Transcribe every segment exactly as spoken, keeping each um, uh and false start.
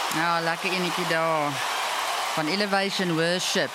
Ja, lekker enetjie daar. Van Elevation Worship.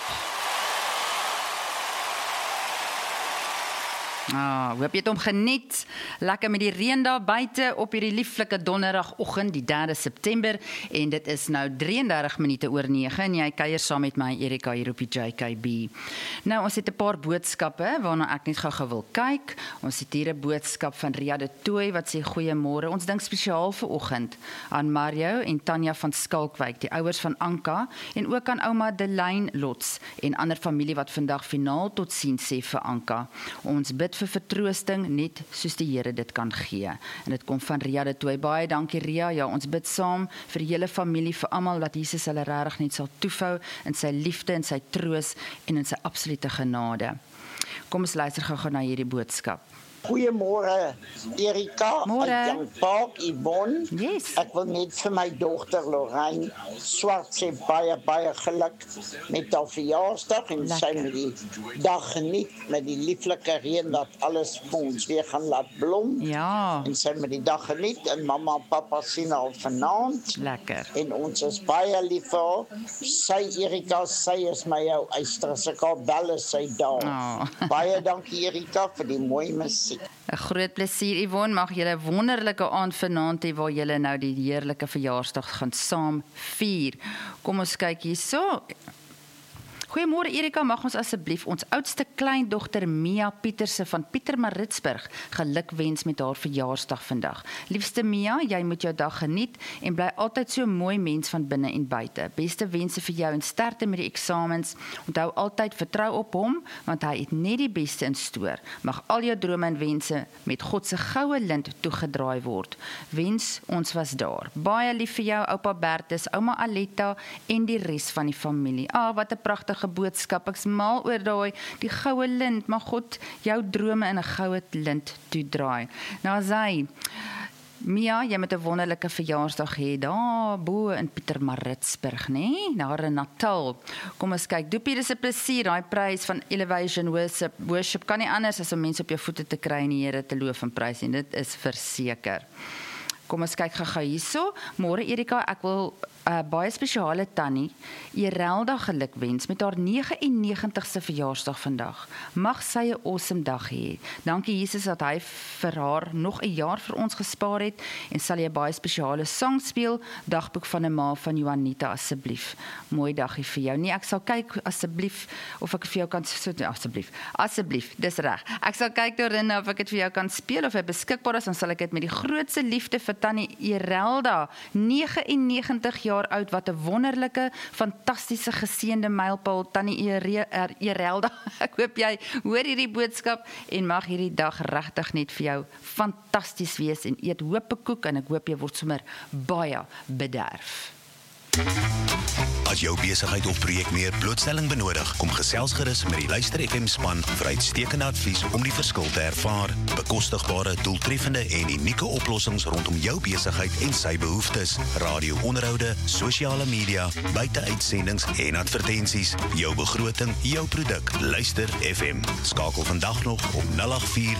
Ah, hoop jy het hom geniet. Lekker met die reën daar buite op hierdie lieflike donderdagoggend, die derde September. En dit is nou drie en dertig minute oor nege en jy kuier saam met my, Erika, hier op die J K B. Nou, ons het 'n paar boodskappe waarna ek net gou-gou wil kyk. Ons het hier 'n boodskap van Ria de Tooy wat sê goeiemôre. Ons dink spesiaal vir oggend aan Mario en Tanya van Skalkwyk, die ouers van Anka, en ook aan ouma Delaine Lots en ander familie wat vandag finaal tot sien sê vir Anka. Ons bid vir vertroosting, net soos die Here dit kan gee. En dit kom van Ria de Tooy. Baie dankie Ria. Ja, ons bid saam vir die hele familie, vir almal, dat Jesus hulle regtig net sal toefou in sy liefde, in sy troos en in sy absolute genade. Kom ons luister gou-gou na hierdie boodskap. Goeiemôre Erika, Môre. uit Young Park, Yvonne. Yes. Ek wil net vir my dogter Lorraine Swart sê baie, baie geluk met haar verjaarsdag en Lekker. sy met die dag geniet met die lieflike reën dat alles vir ons weer gaan laat blom. Ja, En sy met die dag geniet en mamma en papa sien haar vanaand. lekker. En ons is baie lief vir haar. Sy Erika, sy is my jou eister. As ek haar bel is sy daar. Oh. Baie dankie Erika vir die mooi musiek. 'n Groot plesier, Yvonne. Mag julle 'n wonderlike aand vanaand hê waar julle nou die heerlike verjaarsdag gaan saam vier. Kom ons kyk hierso. Goeiemôre Erika, mag ons asseblief ons oudste kleindogter Mia Pieterse van Pietermaritzburg gelukwens met haar verjaarsdag vandag. Liefste Mia, jy moet jou dag geniet en bly altyd so mooi mens van binne en buite. Beste wense vir jou en sterkte met die eksamens. Onthou altyd vertrou op hom, want hy het net die beste in stoor. Mag al jou drome en wense met God se goue lint toegedraai word. Wens ons was daar. Baie lief vir jou, oupa Bertus, ouma Aletta en die res van die familie. Ah, wat 'n pragtige boodskap. Ek's mal oor daai die goue lint. Mag God jou drome in 'n goue lint toedraai. Nou sy Mia, jy moet 'n wonderlike verjaarsdag hê daar bo in Pietermaritzburg, nê? Nee? Daar in Natal. Kom ons kyk. Doopie, dis 'n plesier. Daai prys van Elevation Worship, worship kan nie anders as om mense op jou voete te kry en die Here te loof en prys en dit is verseker. Kom ons kyk gou-gou hierso. Môre Erika, ek wil uh, baie spesiale tannie Erelda gelukwens met haar nege en negentigste verjaarsdag vandag. Mag sy 'n awesome dag hê. Dankie Jesus dat hy vir haar nog 'n jaar vir ons gespaar het en sal jy 'n baie spesiale sang speel. Dagboek van 'n ma van Juanita asseblief. Mooi dagie vir jou. Nee, ek sal kyk asseblief of ek vir jou kan so asseblief. Asseblief, dis reg. Ek sal kyk daarin of ek dit vir jou kan speel of hy beskikbaar is, dan sal ek dit met die grootste liefde vir tannie Erelda, nege en negentig jaar oud, wat 'n wonderlike, fantastiese geseënde mylpaal, tannie Erelda. Ek hoop jy hoor hierdie boodskap en mag hierdie dag regtig net vir jou fantasties wees en eet hopekoek en ek hoop jy word sommer baie bederf. As jou besigheid of projek meer blootstelling benodig, kom gesels gerus met die Luister F M span vir uitstekende advies om die verskil te ervaar. Bekostigbare, doeltreffende en unieke oplossings rondom jou besigheid en sy behoeftes. Radio-onderhoude, sosiale media, buite-uitsendings en advertensies. Jou begroting, jou produk. Luister F M. Skakel vandag nog op nul agt vier,